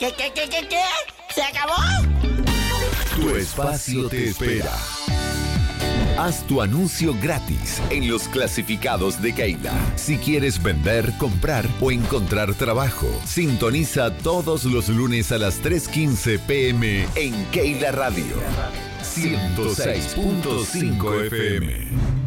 ¿Qué? ¿Se acabó? Tu espacio te espera. Haz tu anuncio gratis en los clasificados de Keila. Si quieres vender, comprar o encontrar trabajo, sintoniza todos los lunes a las 3:15 p.m. en Keila Radio 106.5 FM.